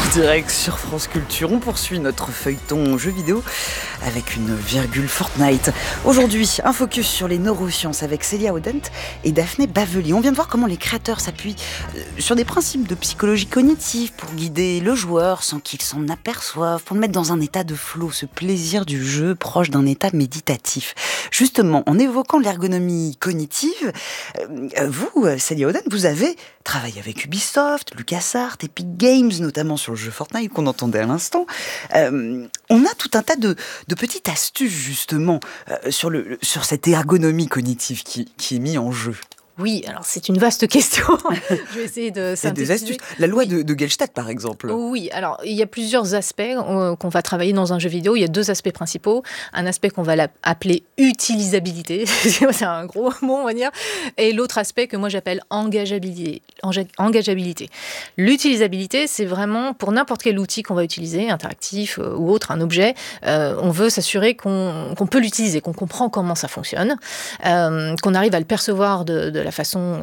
direct sur France Culture. On poursuit notre feuilleton jeux vidéo avec une virgule Fortnite. Aujourd'hui, un focus sur les neurosciences avec Célia Audent et Daphné Bavelier. On vient de voir comment les créateurs s'appuient sur des principes de psychologie cognitive pour guider le joueur sans qu'il s'en aperçoive, pour le mettre dans un état de flow, ce plaisir du jeu proche d'un état méditatif. Justement, en évoquant l'ergonomie cognitive, vous, Célia Audent, vous avez travaillé avec Ubisoft, LucasArts, Epic Games, notamment sur le jeu Fortnite qu'on entendait à l'instant. On a tout un tas de petites astuces justement sur cette ergonomie cognitive qui est mise en jeu. Oui, alors c'est une vaste question. Je vais essayer de synthétiser. Des astuces. La loi de Gestalt, par exemple. Oui, alors il y a plusieurs aspects qu'on va travailler dans un jeu vidéo. Il y a deux aspects principaux. Un aspect qu'on va appeler utilisabilité, c'est un gros mot on va dire, et l'autre aspect que moi j'appelle engageabilité. L'utilisabilité, c'est vraiment pour n'importe quel outil qu'on va utiliser, interactif ou autre, un objet, on veut s'assurer qu'on peut l'utiliser, qu'on comprend comment ça fonctionne, qu'on arrive à le percevoir de la façon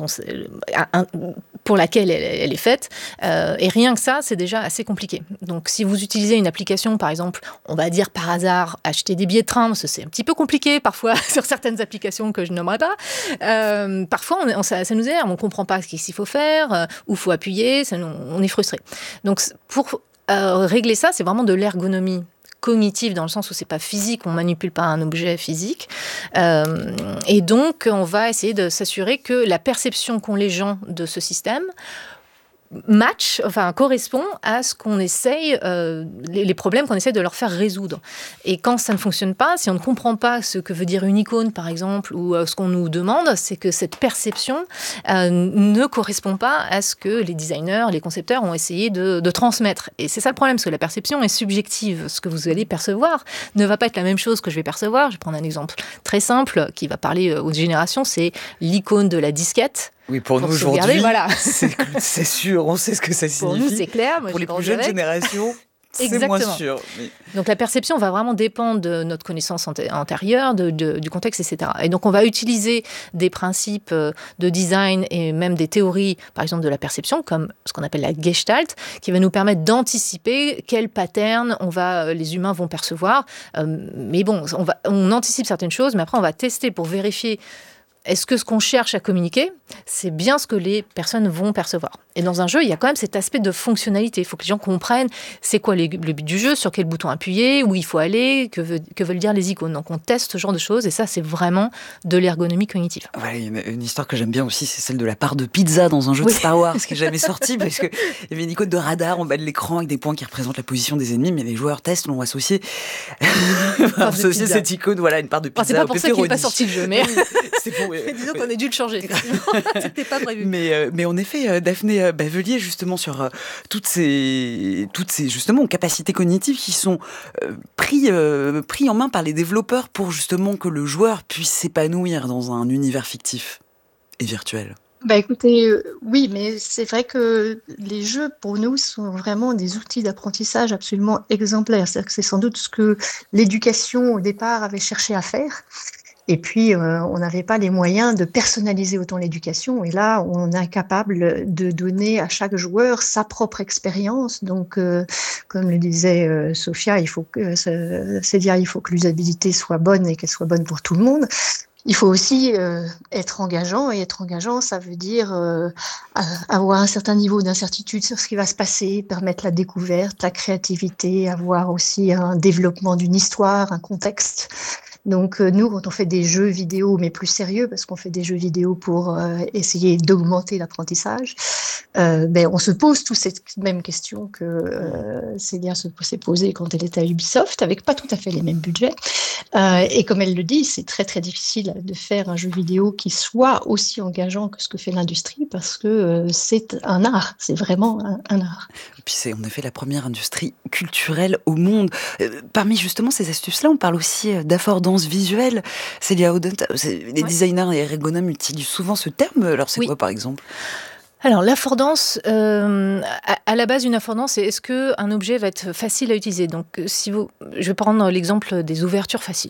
pour laquelle elle est faite. Et rien que ça, c'est déjà assez compliqué. Donc, si vous utilisez une application, par exemple, on va dire par hasard, acheter des billets de train, parce que c'est un petit peu compliqué parfois sur certaines applications que je nommerai pas. Parfois, ça nous énerve, on ne comprend pas ce qu'il faut faire, où il faut appuyer, on est frustré. Donc, pour régler ça, c'est vraiment de l'ergonomie cognitive dans le sens où c'est pas physique, on manipule pas un objet physique, et donc on va essayer de s'assurer que la perception qu'ont les gens de ce système correspond à ce qu'on essaye, les problèmes qu'on essaie de leur faire résoudre. Et quand ça ne fonctionne pas, si on ne comprend pas ce que veut dire une icône, par exemple, ou ce qu'on nous demande, c'est que cette perception ne correspond pas à ce que les designers, les concepteurs ont essayé de transmettre. Et c'est ça le problème, parce que la perception est subjective. Ce que vous allez percevoir ne va pas être la même chose que je vais percevoir. Je vais prendre un exemple très simple qui va parler aux générations, c'est l'icône de la disquette. Oui, pour nous aujourd'hui, voilà. c'est sûr, on sait ce que ça signifie. Pour nous, c'est clair. Pour les plus jeunes générations, c'est moins sûr. Mais... Donc la perception va vraiment dépendre de notre connaissance antérieure, du contexte, etc. Et donc on va utiliser des principes de design et même des théories, par exemple de la perception, comme ce qu'on appelle la Gestalt, qui va nous permettre d'anticiper quel pattern les humains vont percevoir. Mais bon, on anticipe certaines choses, mais après on va tester pour vérifier est-ce que ce qu'on cherche à communiquer, c'est bien ce que les personnes vont percevoir. Et dans un jeu, il y a quand même cet aspect de fonctionnalité. Il faut que les gens comprennent c'est quoi le but du jeu, sur quel bouton appuyer, où il faut aller, que veulent dire les icônes. Donc on teste ce genre de choses et ça, c'est vraiment de l'ergonomie cognitive. Ouais, une histoire que j'aime bien aussi, c'est celle de la part de pizza dans un jeu de Star Wars qui n'est jamais sorti parce qu'il y avait une icône de radar en bas de l'écran avec des points qui représentent la position des ennemis, mais les joueurs testent l'ont associé cette icône, voilà, une part de pizza. C'est pas pour ça qu'il n'est pas sorti le jeu, mais... C'est bon, mais disons qu'on a dû le changer. C'était pas prévu. Mais en effet, Daphné Bavelier, justement, sur toutes ces justement capacités cognitives qui sont pris en main par les développeurs pour justement que le joueur puisse s'épanouir dans un univers fictif et virtuel. Écoutez, oui, mais c'est vrai que les jeux, pour nous, sont vraiment des outils d'apprentissage absolument exemplaires. C'est-à-dire que c'est sans doute ce que l'éducation, au départ, avait cherché à faire. Et puis, on n'avait pas les moyens de personnaliser autant l'éducation. Et là, on est capable de donner à chaque joueur sa propre expérience. Donc, comme le disait Sophia, il faut que l'usabilité soit bonne et qu'elle soit bonne pour tout le monde. Il faut aussi être engageant, et être engageant, ça veut dire avoir un certain niveau d'incertitude sur ce qui va se passer, permettre la découverte, la créativité, avoir aussi un développement d'une histoire, un contexte. Donc nous, quand on fait des jeux vidéo, mais plus sérieux, parce qu'on fait des jeux vidéo pour essayer d'augmenter l'apprentissage, on se pose tous cette même question que Célia s'est posée quand elle était à Ubisoft, avec pas tout à fait les mêmes budgets. Et comme elle le dit, c'est très très difficile de faire un jeu vidéo qui soit aussi engageant que ce que fait l'industrie, parce que c'est un art, c'est vraiment un art. Et puis c'est en effet la première industrie culturelle au monde. Parmi justement ces astuces-là, on parle aussi d'affordance visuelle. Célia Audent, les designers et ergonomes utilisent souvent ce terme. Alors c'est quoi par exemple ? Alors, l'affordance, à la base, une affordance, c'est est-ce qu'un objet va être facile à utiliser ? Donc, je vais prendre l'exemple des ouvertures faciles.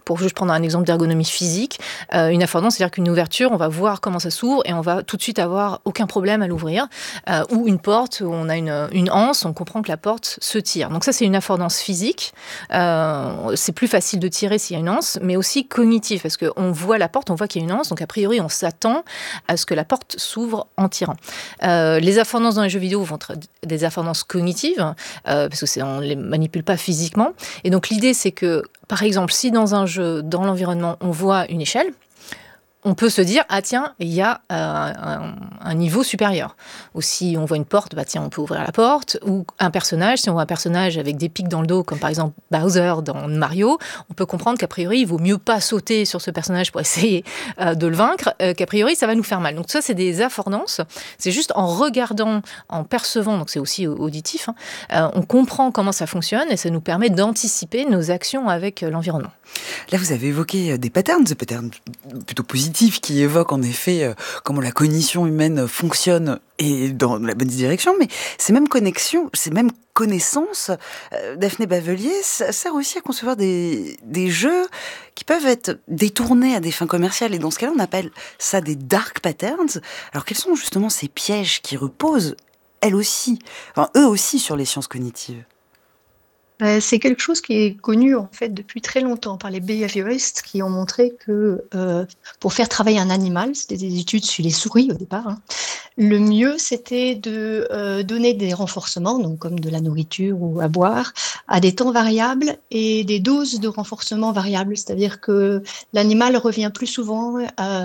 pour juste prendre un exemple d'ergonomie physique, une affordance, c'est-à-dire qu'une ouverture, on va voir comment ça s'ouvre et on va tout de suite avoir aucun problème à l'ouvrir. Ou une porte où on a une anse, on comprend que la porte se tire. Donc ça, c'est une affordance physique. C'est plus facile de tirer s'il y a une anse, mais aussi cognitive, parce qu'on voit la porte, on voit qu'il y a une anse, donc a priori, on s'attend à ce que la porte s'ouvre en tirant. Les affordances dans les jeux vidéo vont être des affordances cognitives, parce que on ne les manipule pas physiquement. Et donc l'idée, c'est que, par exemple, si dans un jeu, dans l'environnement, on voit une échelle, on peut se dire, ah tiens, il y a un niveau supérieur. Ou si on voit une porte, bah tiens, on peut ouvrir la porte. Ou un personnage, si on voit un personnage avec des pics dans le dos, comme par exemple Bowser dans Mario, on peut comprendre qu'a priori, il vaut mieux pas sauter sur ce personnage pour essayer de le vaincre, qu'a priori, ça va nous faire mal. Donc ça, c'est des affordances. C'est juste en regardant, en percevant, donc c'est aussi auditif, on comprend comment ça fonctionne et ça nous permet d'anticiper nos actions avec l'environnement. Là, vous avez évoqué des patterns plutôt positifs qui évoquent en effet comment la cognition humaine fonctionne et dans la bonne direction, mais ces mêmes connexions, ces mêmes connaissances, Daphné Bavelier, ça sert aussi à concevoir des jeux qui peuvent être détournés à des fins commerciales, et dans ce cas-là, on appelle ça des dark patterns. Alors, quels sont justement ces pièges qui reposent, eux aussi, sur les sciences cognitives ? C'est quelque chose qui est connu en fait depuis très longtemps par les behavioristes qui ont montré que pour faire travailler un animal, c'était des études sur les souris au départ, le mieux c'était de donner des renforcements, donc comme de la nourriture ou à boire, à des temps variables et des doses de renforcement variables, c'est-à-dire que l'animal revient plus souvent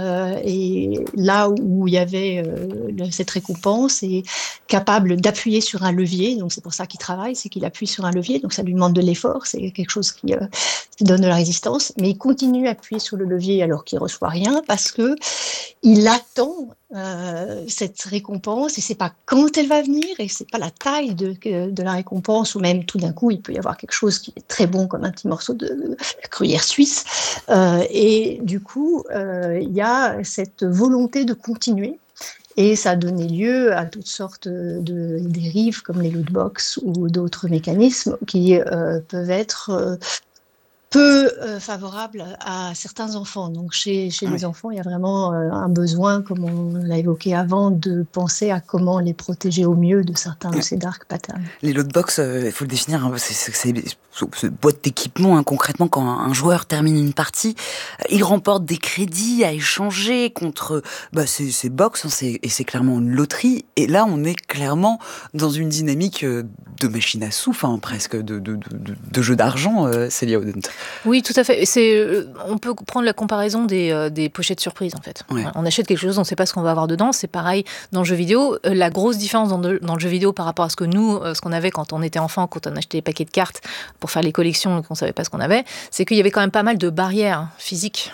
et là où il y avait cette récompense est capable d'appuyer sur un levier, donc c'est pour ça qu'il travaille, c'est qu'il appuie sur un levier, donc ça lui demande de l'effort, c'est quelque chose qui donne de la résistance, mais il continue à appuyer sur le levier alors qu'il ne reçoit rien parce qu'il attend cette récompense et c'est pas quand elle va venir et c'est pas la taille de la récompense ou même tout d'un coup il peut y avoir quelque chose qui est très bon comme un petit morceau de gruyère suisse et du coup il y a cette volonté de continuer. Et ça a donné lieu à toutes sortes de dérives comme les lootbox ou d'autres mécanismes qui peuvent être peu favorables à certains enfants. Donc chez les enfants, il y a vraiment un besoin, comme on l'a évoqué avant, de penser à comment les protéger au mieux de certains de ces dark patterns. Les lootbox, il faut le définir, c'est boîte d'équipement. Concrètement, quand un joueur termine une partie, il remporte des crédits à échanger contre ces box, et c'est clairement une loterie. Et là, on est clairement dans une dynamique de machine à sous, presque de jeu d'argent, Célia Odent. Oui, tout à fait. On peut prendre la comparaison des pochettes surprises, en fait. Ouais. On achète quelque chose, on ne sait pas ce qu'on va avoir dedans. C'est pareil dans le jeu vidéo. La grosse différence dans le jeu vidéo par rapport à ce qu'on avait quand on était enfant, quand on achetait des paquets de cartes pour faire les collections et qu'on ne savait pas ce qu'on avait, c'est qu'il y avait quand même pas mal de barrières physiques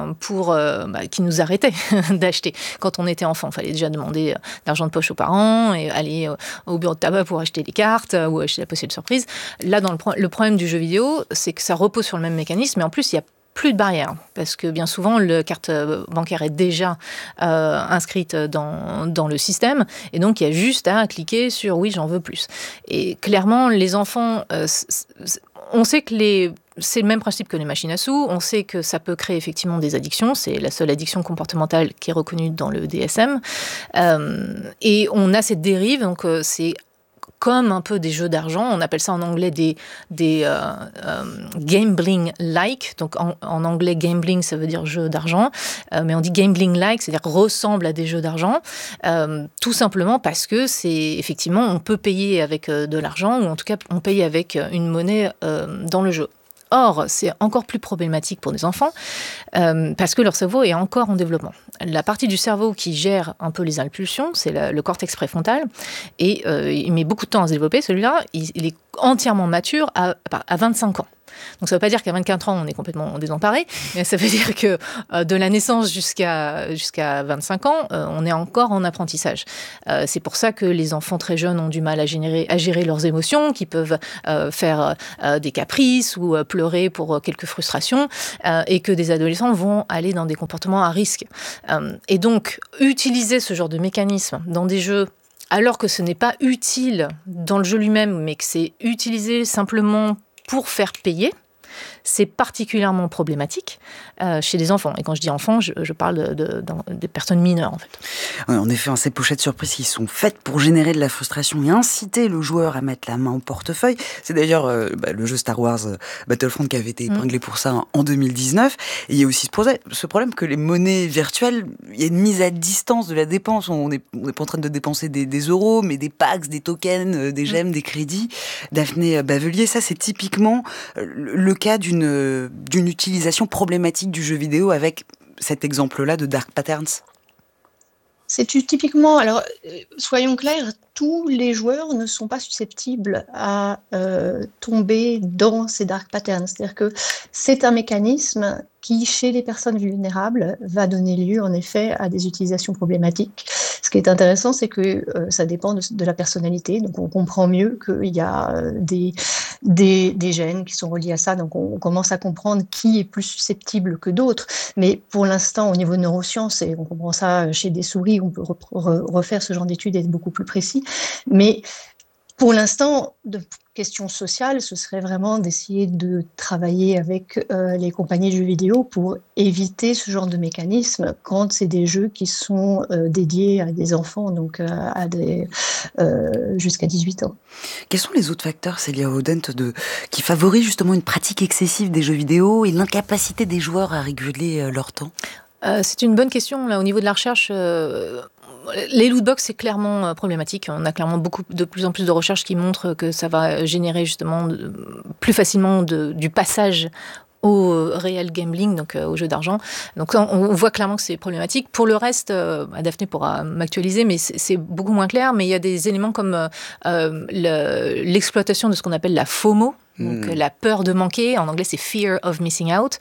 qui nous arrêtaient d'acheter. Quand on était enfant, il fallait déjà demander l'argent de poche aux parents et aller au bureau de tabac pour acheter des cartes ou acheter la pochette surprise. Là, le problème du jeu vidéo, c'est que ça repose sur le même mécanisme, mais en plus, il y a plus de barrières, parce que bien souvent, la carte bancaire est déjà inscrite dans le système, et donc il y a juste à cliquer sur « oui, j'en veux plus ». Et clairement, les enfants, on sait que c'est le même principe que les machines à sous, on sait que ça peut créer effectivement des addictions, c'est la seule addiction comportementale qui est reconnue dans le DSM, et on a cette dérive, donc c'est comme un peu des jeux d'argent, on appelle ça en anglais des gambling-like, donc en anglais gambling ça veut dire jeu d'argent, mais on dit gambling-like, c'est-à-dire ressemble à des jeux d'argent, tout simplement parce que c'est effectivement, on peut payer avec de l'argent, ou en tout cas on paye avec une monnaie dans le jeu. Or, c'est encore plus problématique pour des enfants parce que leur cerveau est encore en développement. La partie du cerveau qui gère un peu les impulsions, c'est le cortex préfrontal, et il met beaucoup de temps à se développer. Celui-là, il est entièrement mature à 25 ans. Donc ça ne veut pas dire qu'à 24 ans, on est complètement désemparé, mais ça veut dire que de la naissance jusqu'à 25 ans, on est encore en apprentissage. C'est pour ça que les enfants très jeunes ont du mal à gérer leurs émotions, qui peuvent faire des caprices ou pleurer pour quelques frustrations, et que des adolescents vont aller dans des comportements à risque. Et donc, utiliser ce genre de mécanisme dans des jeux alors que ce n'est pas utile dans le jeu lui-même, mais que c'est utilisé simplement pour faire payer, c'est particulièrement problématique chez les enfants. Et quand je dis enfants, je parle des personnes mineures, en fait. En effet, ces pochettes surprises qui sont faites pour générer de la frustration et inciter le joueur à mettre la main au portefeuille. C'est d'ailleurs le jeu Star Wars Battlefront qui avait été épinglé pour ça en 2019. Et il y a aussi ce problème que les monnaies virtuelles, il y a une mise à distance de la dépense. On n'est pas en train de dépenser des euros, mais des packs, des tokens, des gemmes, des crédits. Daphné Bavelier, ça c'est typiquement le cas d'une utilisation problématique du jeu vidéo avec cet exemple-là de Dark Patterns. C'est typiquement, alors soyons clairs, tous les joueurs ne sont pas susceptibles à tomber dans ces dark patterns. C'est-à-dire que c'est un mécanisme qui, chez les personnes vulnérables, va donner lieu en effet à des utilisations problématiques. Ce qui est intéressant, c'est que ça dépend de la personnalité. Donc on comprend mieux qu'il y a des gènes qui sont reliés à ça. Donc on commence à comprendre qui est plus susceptible que d'autres. Mais pour l'instant, au niveau de neurosciences, et on comprend ça chez des souris, on peut refaire ce genre d'études et être beaucoup plus précis. Mais pour l'instant, de question sociale, ce serait vraiment d'essayer de travailler avec les compagnies de jeux vidéo pour éviter ce genre de mécanisme quand c'est des jeux qui sont dédiés à des enfants, donc jusqu'à 18 ans. Quels sont les autres facteurs, Célia Audent, qui favorisent justement une pratique excessive des jeux vidéo et l'incapacité des joueurs à réguler leur temps ? C'est une bonne question. Là, au niveau de la recherche, les lootbox, c'est clairement problématique. On a clairement de plus en plus de recherches qui montrent que ça va générer justement plus facilement du passage au real gambling, donc au jeu d'argent. Donc on voit clairement que c'est problématique. Pour le reste, Daphné pourra m'actualiser, mais c'est beaucoup moins clair. Mais il y a des éléments comme l'exploitation de ce qu'on appelle la FOMO, donc la peur de manquer, en anglais c'est Fear of Missing Out,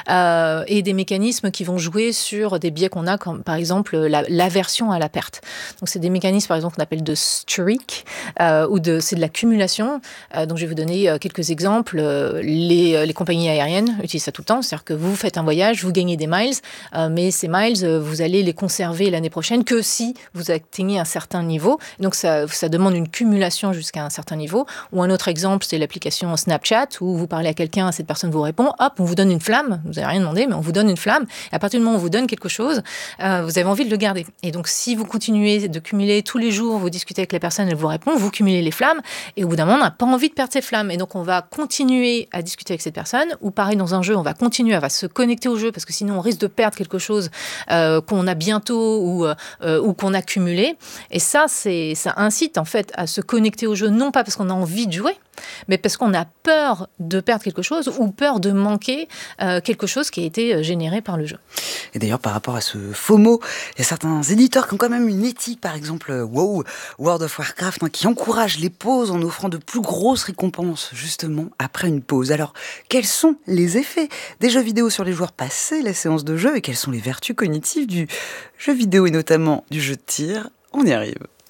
et des mécanismes qui vont jouer sur des biais qu'on a, comme par exemple l'aversion à la perte. Donc c'est des mécanismes par exemple qu'on appelle de streak, c'est de l'accumulation. Donc je vais vous donner quelques exemples. Les compagnies aériennes utilisent ça tout le temps, c'est-à-dire que vous faites un voyage, vous gagnez des miles, mais ces miles, vous allez les conserver l'année prochaine que si vous atteignez un certain niveau. Donc ça demande une cumulation jusqu'à un certain niveau. Ou un autre exemple, c'est l'application Snapchat, où vous parlez à quelqu'un, cette personne vous répond, hop, on vous donne une flamme, vous n'avez rien demandé, mais on vous donne une flamme, et à partir du moment où on vous donne quelque chose, vous avez envie de le garder. Et donc, si vous continuez de cumuler tous les jours, vous discutez avec la personne, elle vous répond, vous cumulez les flammes, et au bout d'un moment, on n'a pas envie de perdre ces flammes. Et donc, on va continuer à discuter avec cette personne, ou pareil, dans un jeu, on va continuer à se connecter au jeu, parce que sinon, on risque de perdre quelque chose qu'on a bientôt, ou qu'on a cumulé. Et ça incite, en fait, à se connecter au jeu, non pas parce qu'on a envie de jouer, mais parce qu'on a peur de perdre quelque chose ou peur de manquer quelque chose qui a été généré par le jeu. Et d'ailleurs, par rapport à ce FOMO, il y a certains éditeurs qui ont quand même une éthique, par exemple WoW, World of Warcraft, qui encouragent les pauses en offrant de plus grosses récompenses, justement, après une pause. Alors, quels sont les effets des jeux vidéo sur les joueurs passés la séance de jeu et quelles sont les vertus cognitives du jeu vidéo et notamment du jeu de tir ? On y arrive.